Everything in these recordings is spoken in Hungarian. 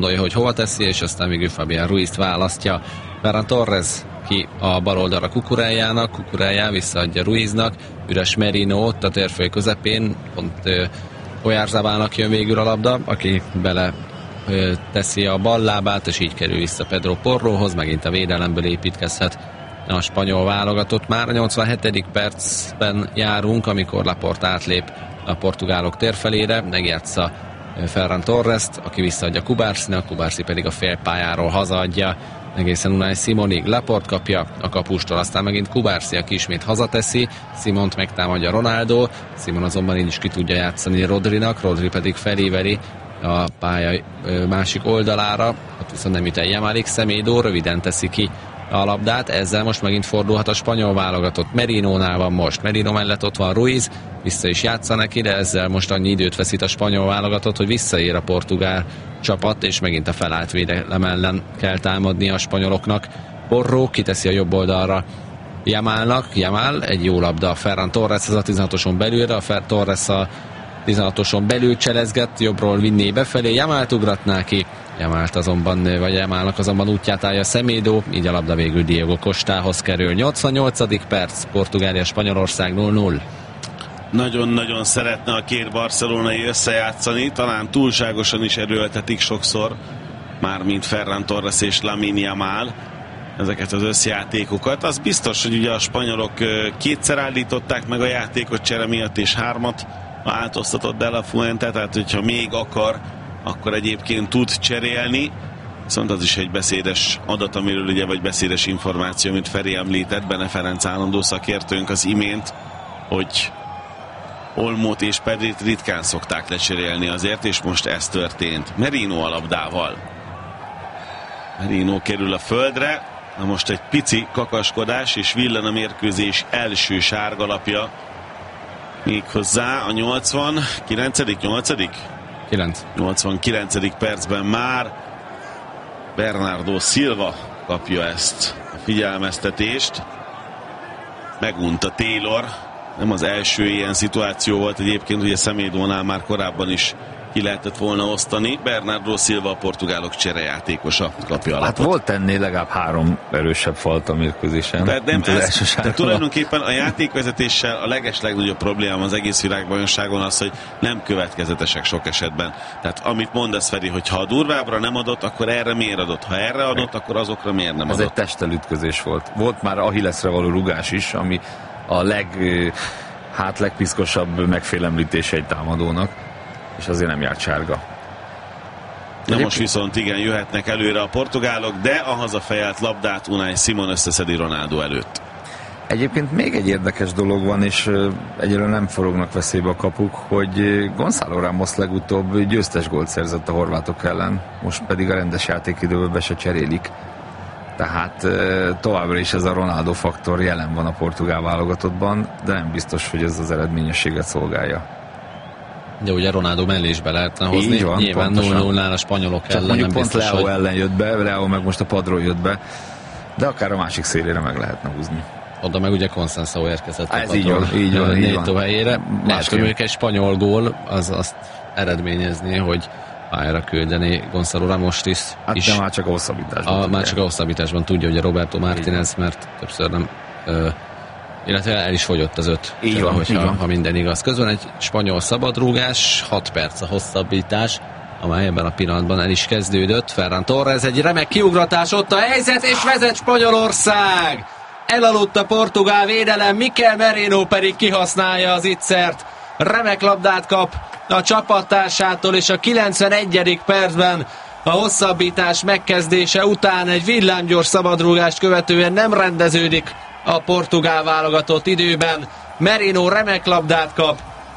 gondolja, hogy hova teszi, és aztán végül Fabián Ruizt választja. Ferran Torres ki a bal oldalra Cucurellá visszaadja Ruiznak, üres Merino ott a térföld közepén, pont Oyarzabálnak jön végül a labda, aki bele teszi a bal lábát, és így kerül vissza Pedro Porrohoz, megint a védelemből építkezhet a spanyol válogatott. Már a 87. percben járunk, amikor Laporte átlép a portugálok térfelére, megjátsza Ferran Torrest, aki visszaadja Cubarsinak, Cubarsi pedig a félpályáról hazaadja egészen Unai Simonig. Laporte kapja a kapustól, aztán megint Cubarsi, aki ismét hazateszi, Simont megtámadja Ronaldo, Simon azonban így is ki tudja játszani Rodrinak, Rodri pedig feléveri a pálya másik oldalára, ott viszont nem jut el Jamalik, Semedo röviden teszi ki a labdát, ezzel most megint fordulhat a spanyol válogatott. Merinónál van most, Merino mellett ott van Ruiz, vissza is játsza neki, de ezzel most annyi időt veszít a spanyol válogatott, hogy visszaér a portugál csapat, és megint a felállt védelem ellen kell támadni a spanyoloknak. Porro kiteszi a jobb oldalra Yamalnak, Yamal egy jó labda, Ferran Torres ez a 16-oson belülre, a Torres a 16-oson belül cselezgett, jobbról vinné befelé, Yamalt ugratná ki, Yamalnak azonban útját állja Semedo, így a labda végül Diego Costához kerül. 88. perc, Portugália Spanyolország 0-0. Nagyon-nagyon szeretne a két barcelonai összejátszani, talán túlságosan is erőltetik sokszor, mármint Ferran Torres és Lamine Yamal ezeket az összjátékokat. Az biztos, hogy ugye a spanyolok kétszer állították meg a játékot csere miatt, és 3 változtatott De La Fuente, tehát hogyha még akar, akkor egyébként tud cserélni. Viszont az is egy beszédes adat, amiről ugye, vagy beszédes információ, amit Feri említett, Bene Ferenc állandó szakértőnk az imént, hogy Olmót és Pedrit ritkán szokták lecserélni azért, és most ez történt. Merino a labdával. Merino kerül a földre, na most egy pici kakaskodás, és villan a mérkőzés első sárgalapja. Méghozzá a 89. percben már Bernardo Silva kapja ezt a figyelmeztetést. Megunta Taylor. Nem az első ilyen szituáció volt egyébként, ugye Semedónál már korábban is ki lehetett volna osztani. Bernardo Silva, a portugálok cserejátékosa kapja a lapot. Hát volt ennél legalább 3 erősebb falt a mérkőzésen. De tulajdonképpen a játékvezetéssel a legnagyobb probléma az egész világbajnokságon az, hogy nem következetesek sok esetben. Tehát amit mondasz, Feri, hogy ha a durvábbra nem adott, akkor erre miért adott? Ha erre adott, akkor azokra miért nem adott? Ez egy testelütközés volt. Volt már Achillesre való rugás is, ami a legpiszkosabb megfélemlítése egy támadónak, és azért nem járt sárga. Na most viszont igen, jöhetnek előre a portugálok, de a hazafejelt labdát Unai Simon összeszedi Ronaldo előtt. Egyébként még egy érdekes dolog van, és egyelőre nem forognak veszélybe a kapuk, hogy Gonzalo Ramos legutóbb győztes gólt szerzett a horvátok ellen, most pedig a rendes játékidőből be se cserélik. Tehát továbbra is ez a Ronaldo faktor jelen van a portugál válogatottban, de nem biztos, hogy ez az eredményességet szolgálja. De ugye Ronaldo mellé is be lehetne hozni. Így van, nyilván 0-0-nál a spanyolok csak ellen mondjuk nem pont biztos, Leo ellen jött be, Leo meg most a padról jött be, de akár a másik szélére meg lehetne húzni. Oda meg ugye Consenso érkezett a padról. Így van. Neto helyére. Lehet, hogy mondjuk egy spanyol gól az azt eredményezné, hogy pályára küldeni Gonzalo Ramost is. Hát de már csak a hosszabbításban. Már csak a hosszabbításban tudja, hogy a Roberto Martínez, mert többször nem illetve el is fogyott az 5. Így van, ha minden igaz. Közben egy spanyol szabadrúgás, 6 perc a hosszabbítás, amely ebben a pillanatban el is kezdődött. Ferran Torres, egy remek kiugratás, ott a helyzet, és vezet Spanyolország! Elaludt a portugál védelem, Mikel Merino pedig kihasználja az ittszert. Remek labdát kap a csapattársától, és a 91. percben a hosszabbítás megkezdése után egy villámgyors szabadrúgást követően nem rendeződik a portugál válogatott időben. Merino remek labdát kap,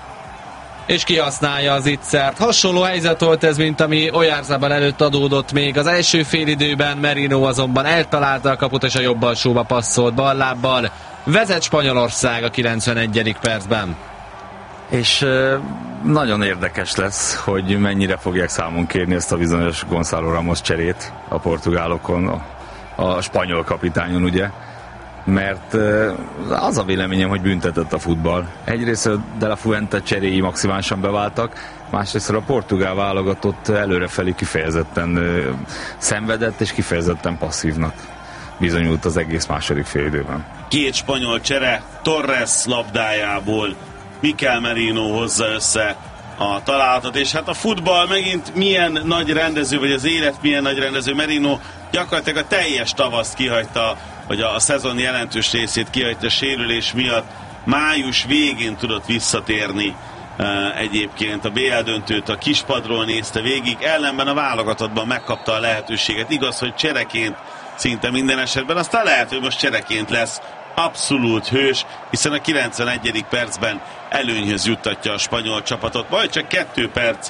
és kihasználja az ittszert. Hasonló helyzet volt ez, mint ami Oyarzabal előtt adódott még az első félidőben. Merino azonban eltalálta a kaput, és a jobb alsóba passzolt ballábbal. Vezet Spanyolország a 91. percben. És nagyon érdekes lesz, hogy mennyire fogják számon kérni ezt a bizonyos Gonzalo Ramos cserét a portugálokon, a spanyol kapitányon, ugye. mert az a véleményem, hogy büntetett a futball. Egyrészt a De La Fuente cseréi maximálisan beváltak, másrészt a portugál válogatott előrefelé kifejezetten szenvedett és kifejezetten passzívnak bizonyult az egész második félidőben. Két spanyol csere, Torres labdájából Mikel Merino hozza össze a találatot, és hát a futball megint milyen nagy rendező, vagy az élet milyen nagy rendező. Merino gyakorlatilag a teljes tavaszt kihagyta, vagy a szezon jelentős részét kihagyta sérülés miatt. Május végén tudott visszatérni egyébként a BL döntőt a kispadról nézte végig, ellenben a válogatottban megkapta a lehetőséget. Igaz, hogy csereként szinte minden esetben, aztán lehet, hogy most csereként lesz abszolút hős, hiszen a 91. percben előnyhöz juttatja a spanyol csapatot. Majd csak 2 perc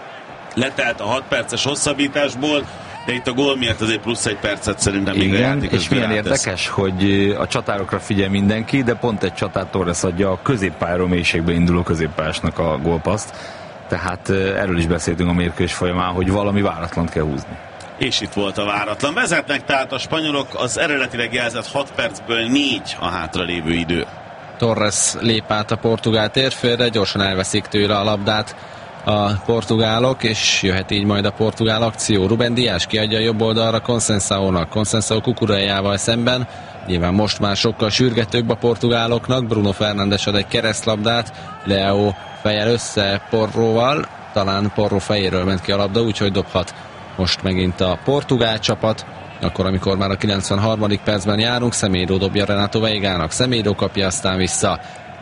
letelt a 6 perces hosszabbításból, de itt a gól miatt azért plusz 1 percet szerintem még a játék. És milyen érdekes, hogy a csatárokra figyel mindenki, de pont egy csatár Torres adja a középpályáról mélységbe induló középpályásnak a gólpaszt. Tehát erről is beszéltünk a mérkőzés folyamán, hogy valami váratlant kell húzni. És itt volt a váratlan. Vezetnek tehát a spanyolok, az eredetileg jelzett 6 percből 4 a hátralévő idő. Torres lép át a portugál térfélre, gyorsan elveszik tőle a labdát a portugálok, és jöhet így majd a portugál akció. Rubén Dias kiadja a jobb oldalra Conceiçãónak, Conceiçãó Cucurellával szemben. Nyilván most már sokkal sürgetőbb a portugáloknak. Bruno Fernandes ad egy keresztlabdát, Leo fejel össze Porróval, talán Porró fejéről ment ki a labda, úgyhogy dobhat most megint a portugál csapat. Akkor, amikor már a 93. percben járunk, Semedo dobja Renato Veigának, Semedo kapja aztán vissza.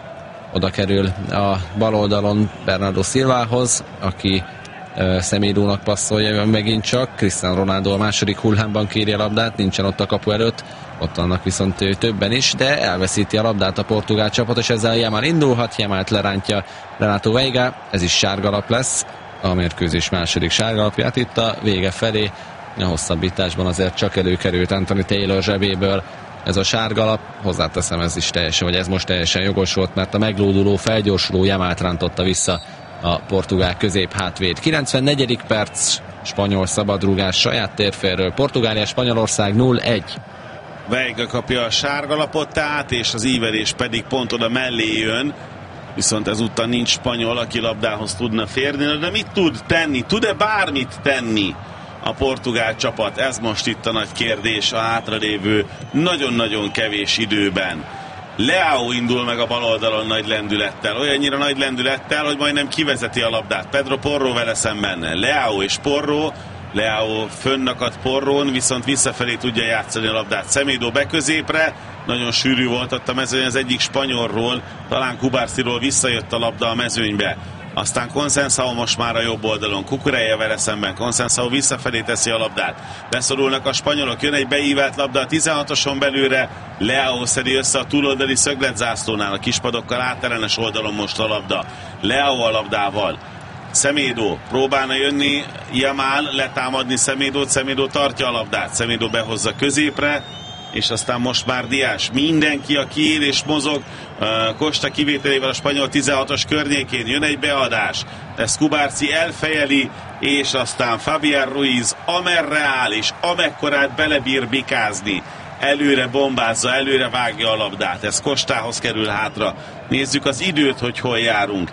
Oda kerül a bal oldalon Bernardo Silvához, aki Semedónak passzolja megint csak. Cristiano Ronaldo a második hullámban kéri a labdát, nincsen ott a kapu előtt, ott annak viszont többen is, de elveszíti a labdát a portugál csapat, és ezzel Yamal indulhat, Yamalt lerántja Renato Veiga, ez is sárgalap lesz, a mérkőzés második sárgalapját itt a vége felé. A hosszabbításban azért csak előkerült Anthony Taylor zsebéből ez a sárgalap. Hozzáteszem, ez is teljesen, vagy ez most teljesen jogos volt, mert a meglóduló, felgyorsuló Yamalt rántotta vissza a portugál középhátvéd. 94. perc, spanyol szabadrúgás saját térfélről. Portugália, Spanyolország 0-1. Veiga kapja a sárgalapot át, és az ívelés pedig pont oda mellé jön. Viszont ezúttal nincs spanyol, aki labdához tudna férni. De mit tud tenni? Tud-e bármit tenni a portugál csapat? Ez most itt a nagy kérdés a hátralévő nagyon-nagyon kevés időben. Leao indul meg a bal oldalon nagy lendülettel. Olyannyira nagy lendülettel, hogy majdnem kivezeti a labdát. Pedro Porro vele szemben. Leao és Porro. Leao fönnakadt Porrón, viszont visszafelé tudja játszani a labdát. Semedo beközépre. Nagyon sűrű volt ott a mezőny az egyik spanyolról, talán Kubarsiról visszajött a labda a mezőnybe. Aztán Conceiçãó most már a jobb oldalon, Cucurella vele szemben, Conceiçãó visszafelé teszi a labdát. Beszorulnak a spanyolok, jön egy beívelt labda a 16-oson belőle, Leao szedi össze a túloldali szögletzászlónál, a kispadokkal átellenes oldalon most a labda. Leao a labdával. Semedo próbálna jönni, Yamal letámadni Semedót, Semedo tartja a labdát, Semedo behozza középre, és aztán most már Dias. Mindenki, aki él és mozog, Costa kivételével a spanyol 16-os környékén jön egy beadás. Ez Kubarsi elfejeli, és aztán Fabián Ruiz amerre áll, és amekkorát belebír bikázni. Előre bombázza, előre vágja a labdát. Ez Costához kerül hátra. Nézzük az időt, hogy hol járunk.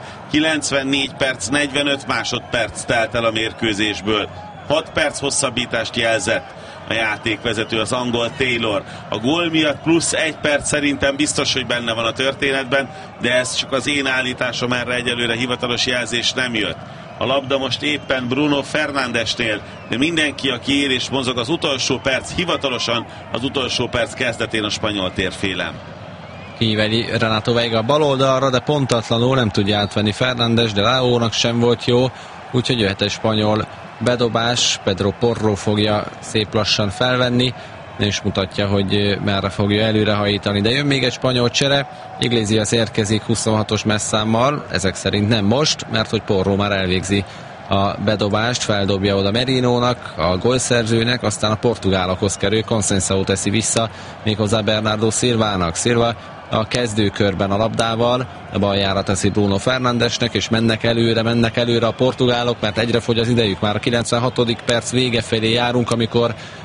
94 perc, 45 másodperc telt el a mérkőzésből. 6 perc hosszabbítást jelzett a játékvezető, az angol Taylor. A gól miatt plusz 1 perc szerintem biztos, hogy benne van a történetben, de ez csak az én állításom, erre egyelőre hivatalos jelzés nem jött. A labda most éppen Bruno Fernandesnél, de mindenki, aki él és mozog, az utolsó perc, hivatalosan az utolsó perc kezdetén a spanyol térfélen. Kíveli Renato Veiga bal oldalra, de pontatlanul nem tudja átvenni Fernandes, de Leónak sem volt jó, úgyhogy jöhet egy spanyol bedobás. Pedro Porro fogja szép lassan felvenni, és mutatja, hogy merre fogja előrehajítani. De jön még egy spanyol csere, Iglesias érkezik 26-os messzámmal, ezek szerint nem most, mert hogy Porro már elvégzi a bedobást, feldobja oda Merinónak, a gólszerzőnek, aztán a portugálokhoz kerül, Conceiçãó teszi vissza, méghozzá Bernardo Silvának. Silva a kezdőkörben a labdával, a baljára teszi Bruno Fernandesnek, és mennek előre a portugálok, mert egyre fogy az idejük, már a 96. perc vége felé járunk, amikor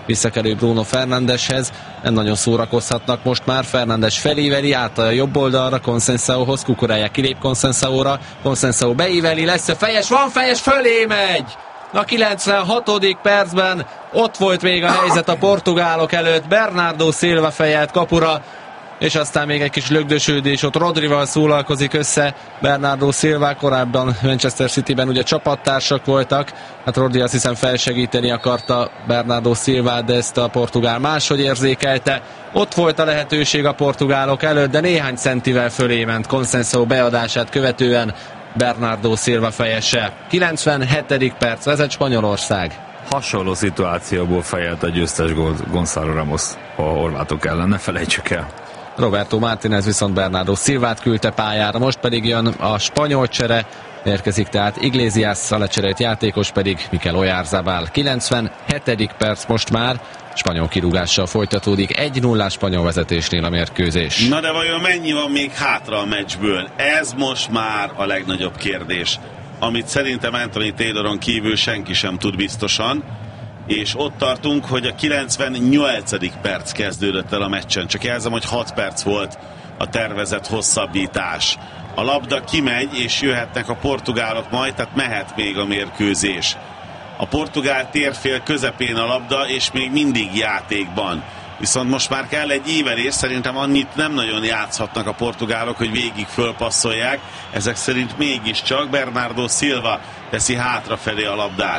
visszakerül Bruno Fernandeshez, nem nagyon szórakozhatnak most már. Fernandes felíveli, át a jobb oldalra Consensaohoz, Cucurella kilép Consensaóra, Consensao beíveli, lesz a fejes, van fejes, fölé megy! A 96. percben ott volt még a helyzet a portugálok előtt, Bernardo Silva fejelt kapura, és aztán még egy kis lögdösődés, ott Rodrival szólalkozik össze Bernardo Silva, korábban Manchester Cityben ugye csapattársak voltak, hát Rodri azt hiszem felsegíteni akarta Bernardo Silvát, de ezt a portugál máshogy érzékelte. Ott volt a lehetőség a portugálok előtt, de néhány centivel fölé ment Consensao beadását követően Bernardo Silva fejese. 97. perc, vezet Spanyolország. Hasonló szituációból fejelt a győztes gólt Gonzalo Ramos a horvátok ellen, ne felejtsük el. Roberto Martínez viszont Bernardo Silvát küldte pályára, most pedig jön a spanyol csere, érkezik tehát Iglesias, a lecserélt játékos pedig Mikel Oyarzabal. 97. perc most már, spanyol kirúgással folytatódik, 1-0 spanyol vezetésnél a mérkőzés. Na de vajon mennyi van még hátra a meccsből? Ez most már a legnagyobb kérdés, amit szerintem Anthony Tayloron kívül senki sem tud biztosan, és ott tartunk, hogy a 98. perc kezdődött el a meccsen. Csak jelzem, hogy 6 perc volt a tervezett hosszabbítás. A labda kimegy, és jöhetnek a portugálok majd, tehát mehet még a mérkőzés. A portugál térfél közepén a labda, és még mindig játékban. Viszont most már kell egy ívelés, szerintem annyit nem nagyon játszhatnak a portugálok, hogy végig fölpasszolják. Ezek szerint mégiscsak Bernardo Silva teszi hátrafelé a labdát.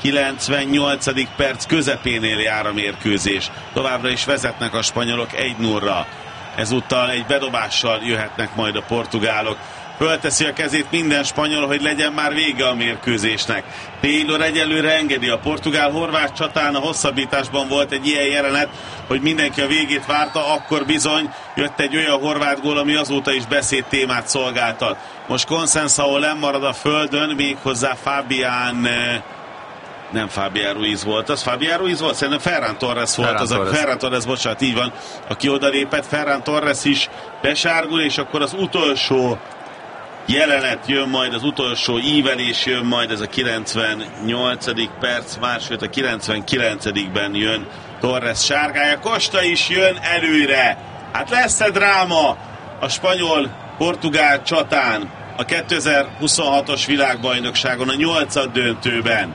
98. perc közepénél jár a mérkőzés. Továbbra is vezetnek a spanyolok 1-0-ra. Ezúttal egy bedobással jöhetnek majd a portugálok. Fölteszi a kezét minden spanyol, hogy legyen már vége a mérkőzésnek. Taylor egyelőre engedi. A portugál-horvát csatán a hosszabbításban volt egy ilyen jelenet, hogy mindenki a végét várta, akkor bizony jött egy olyan horvát gól, ami azóta is beszédtémát szolgáltat. Most Consensao lemarad a földön, méghozzá nem Fabián Ruiz volt, az Fabián Ruiz volt? Szerintem Ferran Torres volt, Ferran Torres, bocsánat, így van, aki odalépett. Ferran Torres is besárgul, és akkor az utolsó jelenet jön majd, az utolsó ívelés jön majd, ez a 98. perc, másfél a 99-ben jön Torres sárgája. Costa is jön előre. Hát lesz-e dráma a spanyol-portugál csatán a 2026-os világbajnokságon, a 8. döntőben?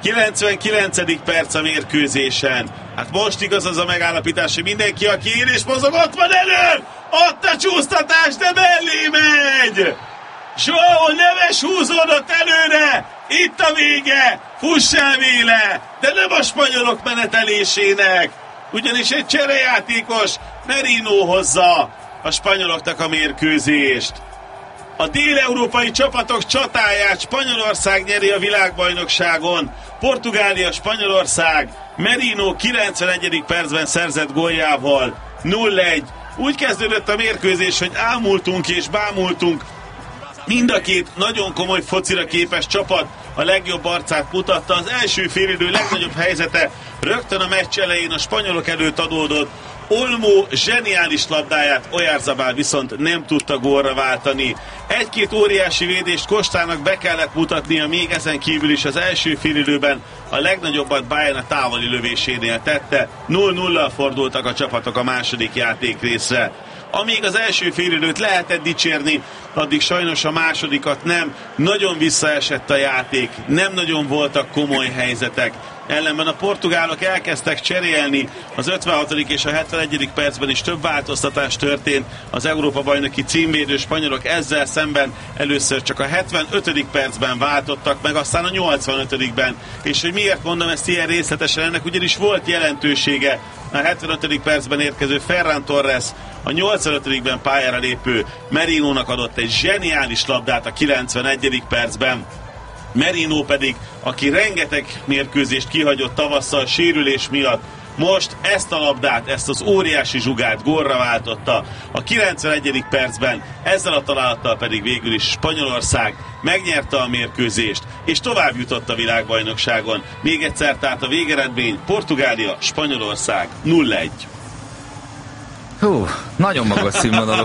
99. perc a mérkőzésen. Hát most igaz az a megállapítás, hogy mindenki, aki él és mozog, ott van elő! Ott a csúsztatás, de mellé megy! Joao Neves húzódott előre! Itt a vége! Fuss el véle! De nem a spanyolok menetelésének! Ugyanis egy cserejátékos Merino hozza a spanyoloknak a mérkőzést. A dél-európai csapatok csatáját Spanyolország nyeri a világbajnokságon. Portugália, Spanyolország, Merino 91. percben szerzett góljával 0-1. Úgy kezdődött a mérkőzés, hogy ámultunk és bámultunk. Mind a két nagyon komoly focira képes csapat a legjobb arcát mutatta. Az első félidő legnagyobb helyzete rögtön a meccs elején a spanyolok előtt adódott. Olmo zseniális labdáját Oyarzabal viszont nem tudta gólra váltani. Egy-két óriási védést Costának be kellett mutatnia, még ezen kívül is az első félidőben a legnagyobbat Bayern a távoli lövésénél tette. 0-0-al fordultak a csapatok a második játékrészre. Amíg az első félidőt lehetett dicsérni, addig sajnos a másodikat nem. Nagyon visszaesett a játék, nem nagyon voltak komoly helyzetek. Ellenben a portugálok elkezdtek cserélni, az 56. és a 71. percben is több változtatás történt. Az Európa-bajnoki címvédő spanyolok ezzel szemben először csak a 75. percben váltottak meg, aztán a 85-ben. És hogy miért mondom ezt ilyen részletesen, ennek ugyanis volt jelentősége. A 75. percben érkező Ferran Torres a 85-ben pályára lépő Merinónak adott egy zseniális labdát a 91. percben. Merino pedig, aki rengeteg mérkőzést kihagyott tavasszal sérülés miatt, most ezt a labdát, ezt az óriási zsugát gólra váltotta a 91. percben, ezzel a találattal pedig végül is Spanyolország megnyerte a mérkőzést, és tovább jutott a világbajnokságon. Még egyszer, tehát a végeredmény Portugália, Spanyolország 0-1. Hú, nagyon magas színvonalú.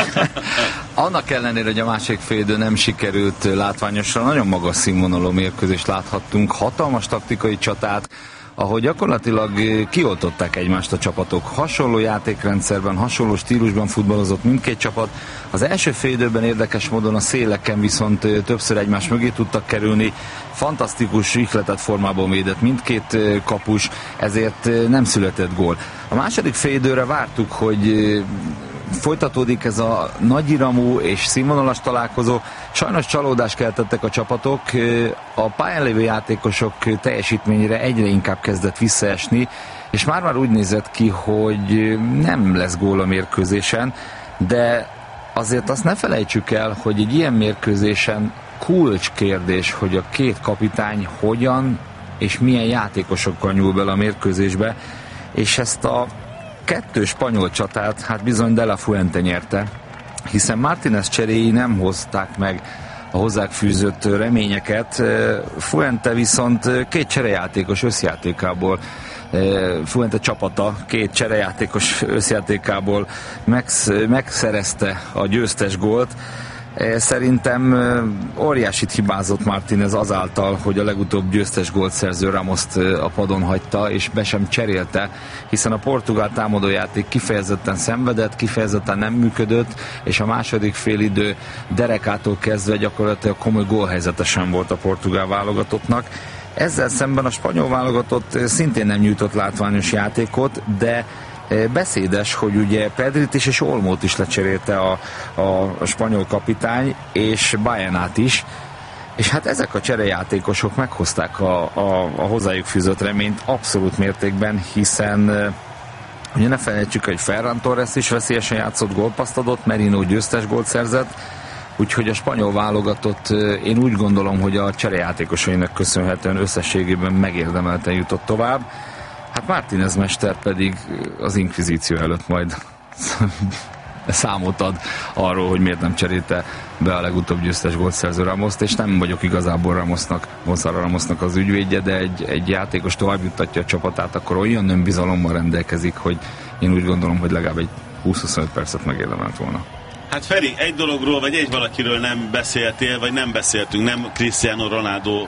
Annak ellenére, hogy a másik félidő nem sikerült látványosan, nagyon magas színvonalú mérkőzést láthattunk, hatalmas taktikai csatát. ahogy gyakorlatilag kioltották egymást a csapatok. Hasonló játékrendszerben, hasonló stílusban futballozott mindkét csapat. Az első fél időben érdekes módon a széleken viszont többször egymás mögé tudtak kerülni. Fantasztikus ihletett formában védett mindkét kapus, ezért nem született gól. A második fél időre vártuk, hogy folytatódik ez a nagyiramú és színvonalas találkozó. Sajnos csalódást keltettek a csapatok, a pályán lévő játékosok teljesítményére egyre inkább kezdett visszaesni, és már úgy nézett ki, hogy nem lesz gól a mérkőzésen, de azért azt ne felejtsük el, hogy egy ilyen mérkőzésen kulcskérdés, hogy a két kapitány hogyan és milyen játékosokkal nyúl bele a mérkőzésbe, és ezt a kettő spanyol csatát hát bizony De La Fuente nyerte, hiszen Martínez cseréi nem hozták meg a hozzák fűzött reményeket. Fuente viszont két cserejátékos összjátékából, Fuente csapata két cserejátékos összjátékából megszerezte a győztes gólt. Szerintem óriásit hibázott Martínez azáltal, hogy a legutóbb győztes gólt szerző Ramoszt a padon hagyta, és be sem cserélte, hiszen a portugál támadójáték kifejezetten szenvedett, kifejezetten nem működött, és a második félidő derekától kezdve gyakorlatilag komoly gólhelyzete sem volt a portugál válogatottnak. Ezzel szemben a spanyol válogatott szintén nem nyújtott látványos játékot, de beszédes, hogy ugye Pedrit is és Olmót is lecserélte a spanyol kapitány, és Baenát is, és hát ezek a cserejátékosok meghozták a hozzájuk fűzött reményt abszolút mértékben, hiszen ugye ne felejtsük, hogy Ferran Torres is veszélyesen játszott, gólpasszt adott, Merino győztes gólt szerzett, úgyhogy a spanyol válogatott, én úgy gondolom, hogy a cserejátékosainak köszönhetően összességében megérdemelten jutott tovább. Hát Martínez mester pedig az inkvizíció előtt majd számot ad arról, hogy miért nem cserélte be a legutóbb győztes gólszerző Ramoszt, és nem vagyok igazából Gonzalo Ramosnak az ügyvédje, de egy játékos tovább juttatja a csapatát, akkor olyan önbizalommal rendelkezik, hogy én úgy gondolom, hogy legalább egy 20-25 percet megérdemelt volna. Hát Feri, egy dologról, vagy egy valakiről nem beszéltél, vagy nem beszéltünk, nem Cristiano Ronaldo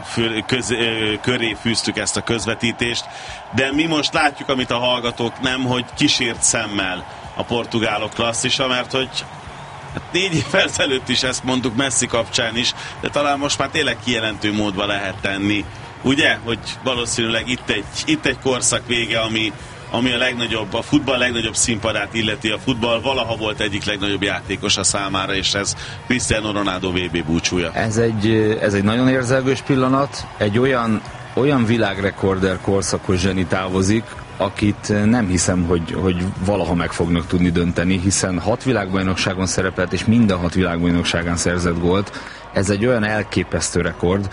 köré fűztük ezt a közvetítést, de mi most látjuk, amit a hallgatók nem, hogy kísért szemmel a portugálok klasszisa, mert hogy hát 4 évvel előtt is ezt mondtuk Messi kapcsán is, de talán most már tényleg kijelentő módba lehet tenni. Ugye, hogy valószínűleg itt egy korszak vége, ami a legnagyobb, a futball legnagyobb színpadát illeti. A futball valaha volt egyik legnagyobb játékosa számára, és ez Cristiano Ronaldo VB búcsúja. Ez egy nagyon érzelgős pillanat, egy olyan világrekorder korszakos zseni távozik, akit nem hiszem, hogy valaha meg fognak tudni dönteni, hiszen 6 világbajnokságon szerepelt, és minden 6 világbajnokságán szerzett gólt. Ez egy olyan elképesztő rekord,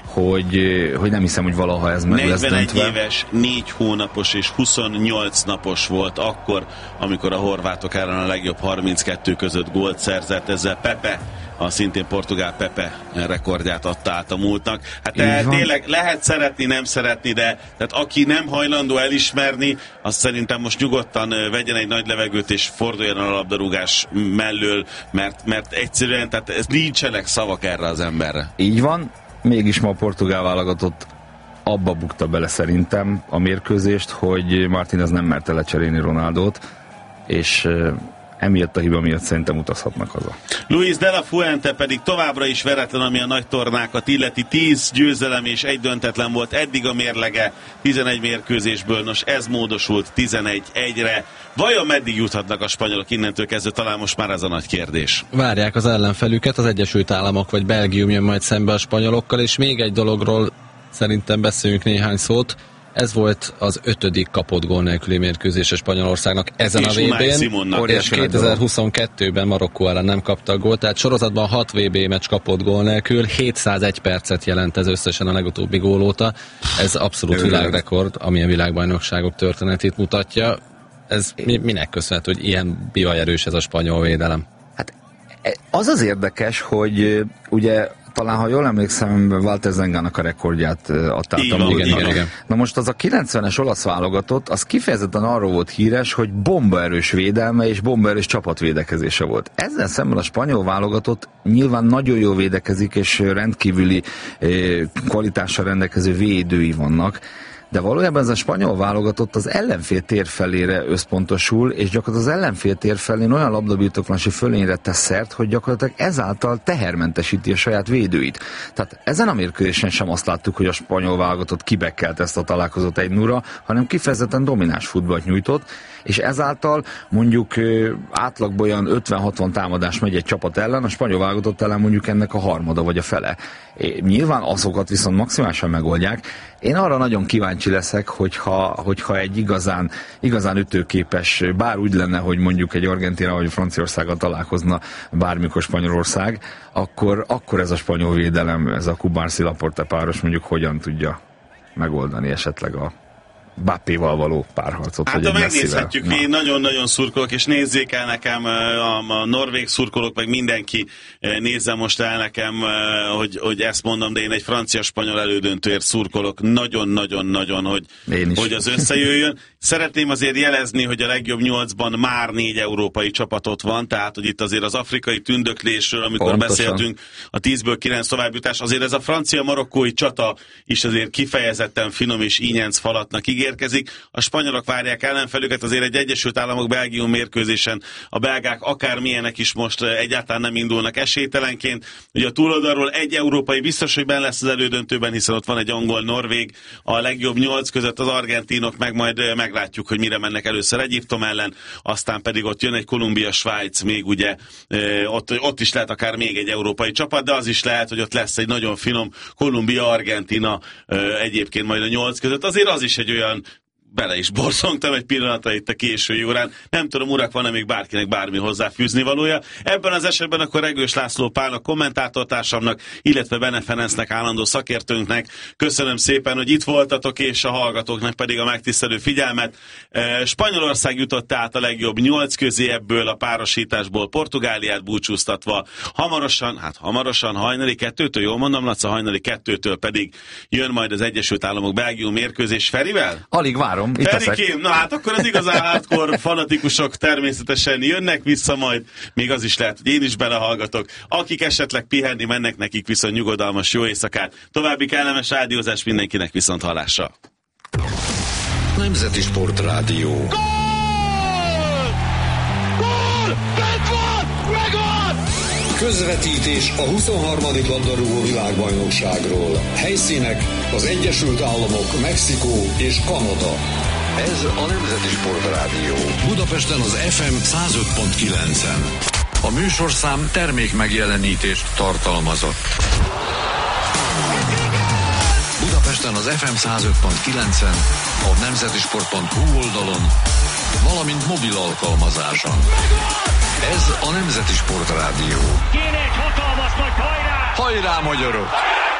hogy nem hiszem, hogy valaha ez meg lesz döntve. 41 éves, 4 hónapos és 28 napos volt akkor, amikor a horvátok ellen a legjobb 32 között gólt szerzett, ezzel Pepe, a szintén portugál Pepe rekordját adta át a múltnak. Hát tényleg lehet szeretni, nem szeretni, de tehát aki nem hajlandó elismerni, azt szerintem most nyugodtan vegyen egy nagy levegőt és forduljon a labdarúgás mellől, mert egyszerűen tehát nincsenek szavak erre az emberre. Így van. Mégis ma a portugál válogatott abba bukta bele szerintem a mérkőzést, hogy Martínez nem merte lecserélni Ronaldót, és emiatt a hiba miatt szerintem utazhatnak haza. Luis de la Fuente pedig továbbra is veretlen, ami a nagy tornákat illeti. 10 győzelem és 1 döntetlen volt eddig a mérlege 11 mérkőzésből, nos ez módosult 11-1-re. Vajon meddig juthatnak a spanyolok innentől kezdve, talán most már ez a nagy kérdés. Várják az ellenfelüket, az Egyesült Államok vagy Belgium jön majd szembe a spanyolokkal, és még egy dologról szerintem beszéljünk néhány szót. Ez volt az 5. kapott gól nélküli mérkőzés a Spanyolországnak ezen a VB-n, és 2022-ben Marokkó ellen nem kapta a gólt, tehát sorozatban 6 VB meccs kapott gól nélkül, 701 percet jelent ez összesen a legutóbbi gól óta. Ez abszolút világrekord, ami a világbajnokságok történetét mutatja. Ez minek köszönhető, hogy ilyen bivajerős ez a spanyol védelem? Hát az érdekes, hogy ugye talán, ha jól emlékszem, Walter Zengának a rekordját adta át a múltnak. Igen. Na most az a 90-es olasz válogatott, az kifejezetten arról volt híres, hogy bombaerős védelme és bombaerős csapatvédekezése volt. Ezzel szemben a spanyol válogatott nyilván nagyon jól védekezik, és rendkívüli kvalitással rendelkező védői vannak, de valójában ez a spanyol válogatott az ellenfél tér felére összpontosul, és gyakorlatilag az ellenfél tér felén olyan labdabirtoklási fölényre tesz szert, hogy gyakorlatilag ezáltal tehermentesíti a saját védőit. Tehát ezen a mérkőzésen sem azt láttuk, hogy a spanyol válogatott kibekkelt ezt a találkozót 1-0-ra, hanem kifejezetten domináns futballt nyújtott, és ezáltal mondjuk átlagban olyan 50-60 támadás megy egy csapat ellen, a spanyol válogatott ellen mondjuk ennek a harmada vagy a fele. Nyilván azokat viszont maximálisan megoldják. Én arra nagyon kíváncsi leszek, hogyha egy igazán ütőképes, bár úgy lenne, hogy mondjuk egy Argentína vagy Franciaországgal találkozna bármikor Spanyolország, akkor ez a spanyol védelem, ez a Kubarsi-Laporte páros mondjuk hogyan tudja megoldani esetleg a Mbappéval való párharcot. Hát ha megnézhetjük, én nagyon-nagyon szurkolok, és nézzék el nekem, a norvég szurkolók, meg mindenki nézze most el nekem, hogy ezt mondom, de én egy francia-spanyol elődöntőért szurkolok nagyon-nagyon-nagyon, hogy az összejöjjön. Szeretném azért jelezni, hogy a legjobb 8-ban már 4 európai csapatot van, tehát hogy itt azért az afrikai tündöklésről, amikor pontosan beszéltünk, a 10-ből 9 továbbjutás, azért ez a francia-marokkói csata is azért kifejezetten finom és ínyenc falatnak ígérkezik. A spanyolok várják ellenfelüket, azért egy Egyesült Államok-Belgium mérkőzésen a belgák akármilyenek is most egyáltalán nem indulnak esélytelenként. Ugye a túloldalról egy európai biztos, hogy benne lesz az elődöntőben, hiszen ott van egy angol-norvég, a legjobb 8 között az argentinok, meg majd meglátjuk, hogy mire mennek először Egyiptom ellen, aztán pedig ott jön egy Kolumbia-Svájc, még ugye ott is lehet akár még egy európai csapat, de az is lehet, hogy ott lesz egy nagyon finom Kolumbia-Argentina egyébként majd a 8 között. Azért az is egy olyan, bele is borzongtam egy pillanatra itt a késői órán. Nem tudom, urak, van-e még bárkinek bármi hozzáfűzni valója. Ebben az esetben akkor Regős László Pálnak, kommentátortársamnak, illetve Bene Ferencnek, állandó szakértőnknek köszönöm szépen, hogy itt voltatok, és a hallgatóknak pedig a megtisztelő figyelmet. Spanyolország jutott át a legjobb 8 közé, ebből a párosításból Portugáliát búcsúztatva. Hamarosan hajnali 2-től, jól mondom, Laca, hajnali 2-től pedig jön majd az Egyesült Államok-Belgium mérkőzés. Ferivel? Alig várom. Ferikém, na hát akkor az igazán hardcore fanatikusok természetesen jönnek vissza majd, még az is lehet, hogy én is belehallgatok. Akik esetleg pihenni mennek, nekik viszont nyugodalmas jó éjszakát. További kellemes rádiózás mindenkinek, viszont hallásra. Nemzeti Sportrádió. Gól! Gól! Bent van! Megvan! Közvetítés a 23. labdarúgó világbajnokságról. Helyszínek az Egyesült Államok, Mexikó és Kanada. Ez a Nemzeti Sportrádió. Budapesten az FM 105.9-en. A műsorszám termék megjelenítést tartalmazott. Budapesten az FM 105.9-en, a nemzetisport.hu oldalon, valamint mobil alkalmazáson. Ez a Nemzeti Sportrádió. Kéne egy hatalmas nagy hajrá! Hajrá, magyarok!